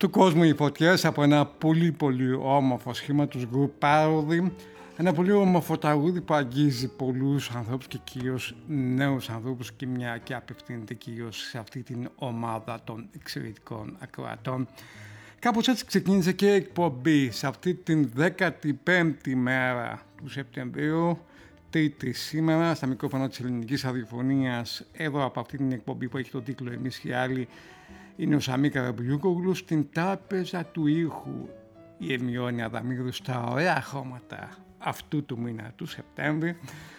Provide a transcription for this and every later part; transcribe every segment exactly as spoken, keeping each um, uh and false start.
του κόσμου οι φωτιές από ένα πολύ πολύ όμορφο σχήμα του Group Parody. Ένα πολύ όμορφο τραγούδι που αγγίζει πολλούς ανθρώπους και κυρίως νέους ανθρώπους και μια και απευθύνεται κυρίως σε αυτή την ομάδα των εξαιρετικών ακροατών. Κάπως έτσι ξεκίνησε και η εκπομπή σε αυτή την δέκατη πέμπτη μέρα του Σεπτεμβρίου, Τρίτη σήμερα, στα μικρόφωνα της Ελληνικής Ραδιοφωνίας, εδώ από αυτή την εκπομπή που έχει τον τίτλο «Εμείς οι άλλοι», είναι ο Σαμί Καραμπουλιούκογλου, στην τράπεζα του ήχου η Ερμιόνη Αδαμίδου, στα ωραία χρώματα αυτού του μήνα του Σεπτέμβρη.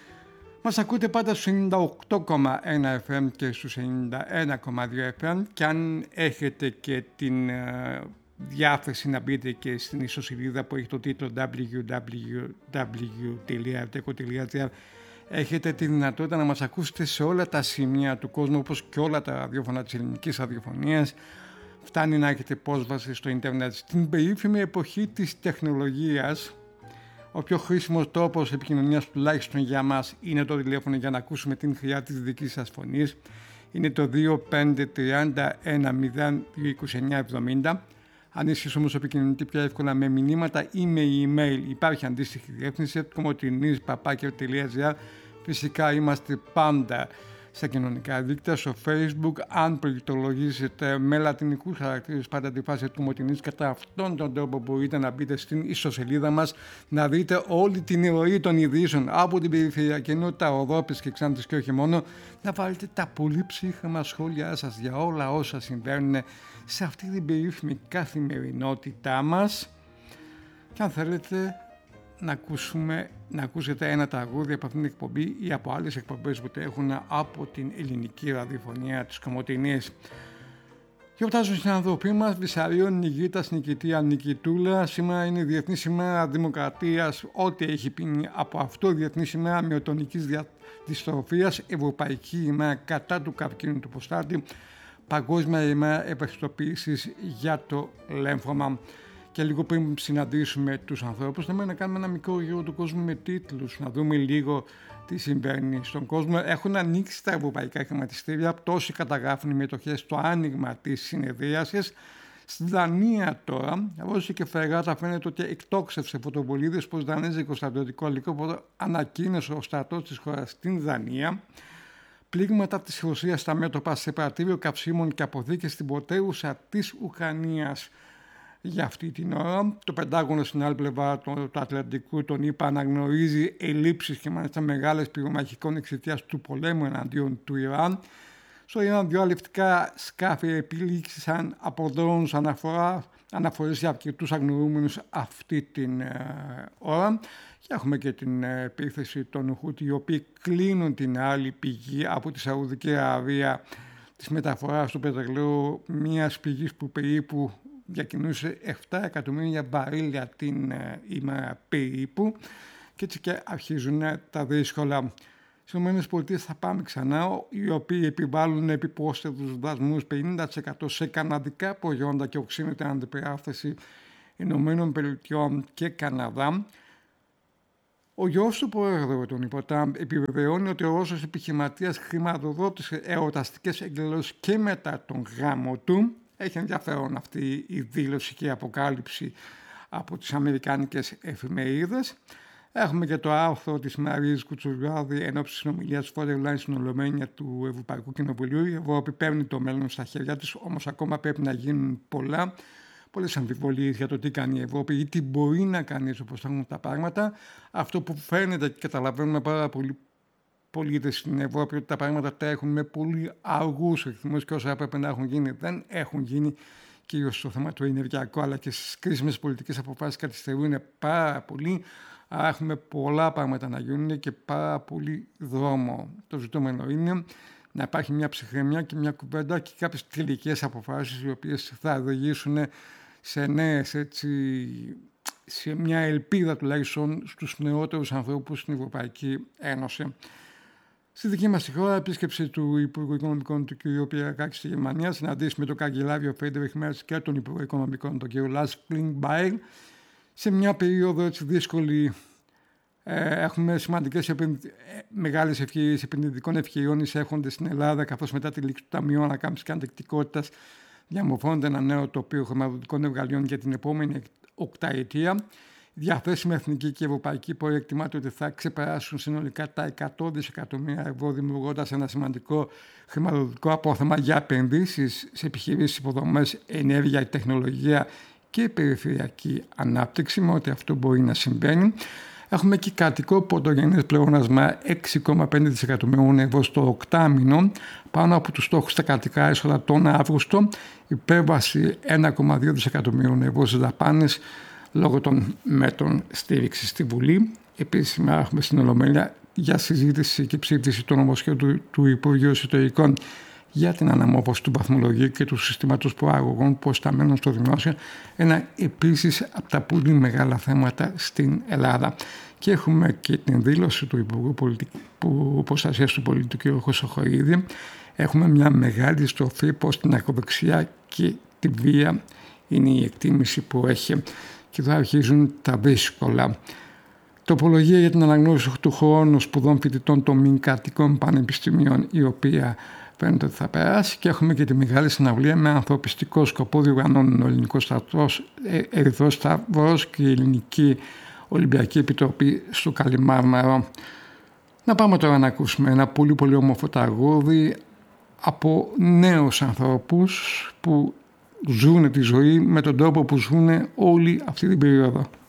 Μας ακούτε πάντα στους ενενήντα οκτώ κόμμα ένα εφ εμ και στους ενενήντα ένα κόμμα δύο εφ εμ, και αν έχετε και την uh, διάθεση να μπείτε και στην ιστοσελίδα που έχει το τίτλο double-u double-u double-u τελεία arteco τελεία gr, έχετε τη δυνατότητα να μας ακούσετε σε όλα τα σημεία του κόσμου, όπως και όλα τα ραδιόφωνα της ελληνικής ραδιοφωνίας. Φτάνει να έχετε πρόσβαση στο ίντερνετ. Στην περίφημη εποχή της τεχνολογίας, ο πιο χρήσιμος τρόπος επικοινωνίας, τουλάχιστον για μας, είναι το τηλέφωνο για να ακούσουμε την χρειά της δικής σας φωνής. Είναι το δύο πέντε τρία ένα μηδέν δύο είκοσι εννιά εβδομήντα. Αν εσείς όμως επικοινωνείτε πιο εύκολα με μηνύματα ή με email, υπάρχει αντίστοιχη διεύθυνση κομωτινής παπάκια τελεία gr. Φυσικά είμαστε πάντα στα κοινωνικά δίκτυα, στο Facebook. Αν πληκτρολογήσετε με λατινικούς χαρακτήρες πάντα τη φάση του Κομωτινής, κατά αυτόν τον τρόπο μπορείτε να μπείτε στην ιστοσελίδα μας, να δείτε όλη την ροή των ειδήσεων από την περιφερειακή ενότητα Ροδόπης και Ξάνθης και όχι μόνο, να βάλετε τα πολύ ψύχρεμα σχόλιά σας για όλα όσα συμβαίνουν σε αυτή την περίφημη καθημερινότητά μας. Και αν θέλετε να, ακούσουμε, να ακούσετε ένα τραγούδι από αυτήν την εκπομπή ή από άλλες εκπομπές που τρέχουν από την ελληνική ραδιοφωνία της Κομωτινής. Γιορτάζουν στην ανθρωπή μας, Βυσσαρίων, Νικήτας, Νικητία, Νικητούλα. Σήμερα είναι η Διεθνή ημέρα Δημοκρατίας, ό,τι έχει πει από αυτό, Διεθνή ημέρα Μυοτονικής Δυστροφίας, Ευρωπαϊκή ημέρα κατά του καρκίνου του προστάτη, Παγκόσμια ημέρα ευαισθητοποίησης για το λέμφωμα. Και λίγο πριν συναντήσουμε τους ανθρώπους, θέλουμε να κάνουμε ένα μικρό γύρο του κόσμου με τίτλους, να δούμε λίγο τι συμβαίνει στον κόσμο. Έχουν ανοίξει τα ευρωπαϊκά χρηματιστήρια, τόσοι καταγράφουν οι μετοχές στο άνοιγμα της συνεδρίασης. Στη Δανία τώρα, Ρώσοι και Φρεγάτα φαίνεται ότι εκτόξευσε φωτοβολίδες πως δανέζικο στρατιωτικό ελικόπτερο ανακοίνωσε ο στρατός της χώρας στην Δανία. Πλήγματα της Ρωσίας στα μέτωπα σε πρατήριο καυσίμων και αποθήκες στην πρωτεύουσα της Ουκρανίας. Για αυτή την ώρα, το Πεντάγωνο στην άλλη πλευρά του, του Ατλαντικού, τον ΗΠΑ, αναγνωρίζει ελλείψεις και μάλιστα μεγάλες πυρομαχικών εξαιτίας του πολέμου εναντίον του Ιράν. Στο Ιράν, δύο αλευτικά σκάφη επήλυξαν από δρόνους αναφορά, αναφορές για αρκετούς αγνοούμενους αυτή την ε, ώρα. Και έχουμε και την επίθεση των Χούτι, οι οποίοι κλείνουν την άλλη πηγή από τη Σαουδική Αραβία της μεταφοράς του πετρελαίου, μιας πηγής που περίπου διακινούσε επτά εκατομμύρια μπαρίλια την ημέρα περίπου, και έτσι και αρχίζουν τα δύσκολα. Στις ΗΠΑ θα πάμε ξανά, οι οποίοι επιβάλλουν επιπρόσθετους δασμούς πενήντα τοις εκατό σε καναδικά προϊόντα και οξύνεται αντιπεράθεση ΗΠΑ και Καναδά. Ο γιος του πρόεδρου των ΗΠΑ επιβεβαιώνει ότι ο Ρώσος επιχειρηματίας χρηματοδότησε εορταστικές εκδηλώσεις και μετά τον γάμο του. Έχει ενδιαφέρον αυτή η δήλωση και η αποκάλυψη από τις αμερικάνικες εφημερίδες. Έχουμε και το άρθρο της Μαρίας Κουτσουριάδη εν ώψη της συνομιλίας Foreign Line στην Ολομέλεια του Ευρωπαϊκού Κοινοβουλίου. Η Ευρώπη παίρνει το μέλλον στα χέρια της, όμως ακόμα πρέπει να γίνουν πολλά. Πολλές αμφιβολίες για το τι κάνει η Ευρώπη ή τι μπορεί να κάνει έτσι όπως έχουν τα πράγματα. Αυτό που φαίνεται και καταλαβαίνουμε πάρα πολλοί πολίτες στην Ευρώπη, ότι τα πράγματα τα έχουν με πολύ αργούς ρυθμούς και όσα έπρεπε να έχουν γίνει δεν έχουν γίνει, κυρίως στο θέμα του ενεργειακού, αλλά και στις κρίσιμες πολιτικές αποφάσεις καθυστερούν πάρα πολύ. Άρα έχουμε πολλά πράγματα να γίνουν και πάρα πολύ δρόμο. Το ζητούμενο είναι να υπάρχει μια ψυχραιμία και μια κουβέντα και κάποιες τελικές αποφάσεις, οι οποίες θα οδηγήσουν σε νέες, έτσι, σε μια ελπίδα τουλάχιστον στους νεότερους ανθρώπους στην Ευρωπαϊκή Ένωση. Στη δική μας χώρα, επίσκεψη του Υπουργού Οικονομικών του κ. Πυρακάκη στη Γερμανία, συναντήσει με τον καγκελάριο Φρίντριχ Μέρτς και τον Υπουργό Οικονομικών τον κ. Λάρς Κλίνγκμπαϊρ. Σε μια περίοδο έτσι δύσκολη, ε, έχουμε σημαντικές επενδυ... μεγάλες ευκαιρίες επενδυτικών ευκαιριών εισέρχονται στην Ελλάδα, καθώς μετά τη λήξη του Ταμείου Ανακάμψης και Αντεκτικότητας διαμορφώνεται ένα νέο τοπίο χρηματοδοτικών εργαλείων για την επόμενη οκταετία. Διαθέσιμη εθνική και ευρωπαϊκή πόροι εκτιμάται ότι θα ξεπεράσουν συνολικά τα εκατό δισεκατομμύρια ευρώ, δημιουργώντας ένα σημαντικό χρηματοδοτικό απόθεμα για επενδύσεις σε επιχειρήσεις, υποδομές, ενέργεια, τεχνολογία και περιφερειακή ανάπτυξη, με ό,τι αυτό μπορεί να συμβαίνει. Έχουμε και κρατικό πρωτογενές πλεόνασμα έξι κόμμα πέντε δισεκατομμυρίων ευρώ στο οκτάμηνο, πάνω από τους στόχους στα κρατικά έσοδα τον Αύγουστο, υπέρβαση ένα κόμμα δύο δισεκατομμυρίων ευρώ στις δαπάνες λόγω των μέτρων στήριξης στη Βουλή. Επίσης, σήμερα έχουμε στην Ολομέλεια για συζήτηση και ψήφιση του νομοσχέδιου του, του Υπουργείου Εσωτερικών για την αναμόρφωση του βαθμολογίου και του συστήματος προαγωγών προσταμένων στο δημόσιο, ένα επίσης από τα πολύ μεγάλα θέματα στην Ελλάδα. Και έχουμε και την δήλωση του Υπουργού Προστασίας του Πολίτη, κ. Χρυσοχοΐδη. Έχουμε μια μεγάλη στροφή προς την ακροδεξιά και τη βία, είναι η εκτίμηση που έχει, και εδώ αρχίζουν τα δύσκολα. Τοπολογία για την αναγνώριση του χρόνου σπουδών φοιτητών των μη κρατικών πανεπιστημίων, η οποία φαίνεται ότι θα περάσει, και έχουμε και τη μεγάλη συναυλία με ανθρωπιστικό σκοπό διοργανώνουν ο Ελληνικός Σταυρός, Ερυθρός Σταυρός και η Ελληνική Ολυμπιακή Επιτροπή στο Καλιμάρμαρο. Να πάμε τώρα να ακούσουμε ένα πολύ πολύ όμορφο τραγούδι από νέους ανθρώπους που ζουν τη ζωή με τον τρόπο που ζουν όλη αυτή την περίοδο.